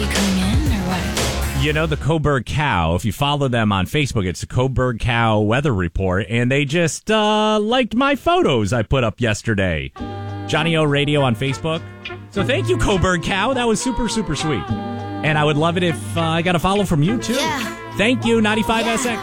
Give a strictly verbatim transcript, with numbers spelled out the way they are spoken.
you coming in or what? You know, the Coburg Cow, if you follow them on Facebook, it's the Coburg Cow Weather Report, and they just uh, liked my photos I put up yesterday. Johnny O Radio on Facebook. So thank you, Coburg Cow. That was super, super sweet. And I would love it if uh, I got a follow from you, too. Yeah. Thank you, ninety-five Yeah. S X.